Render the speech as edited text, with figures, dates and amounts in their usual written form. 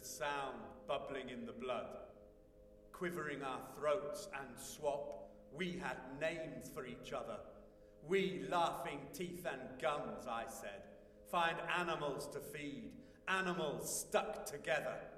sound bubbling in the blood. Quivering our throats and swap, we had names for each other. We, laughing teeth and gums, I said. Find animals to feed, animals stuck together.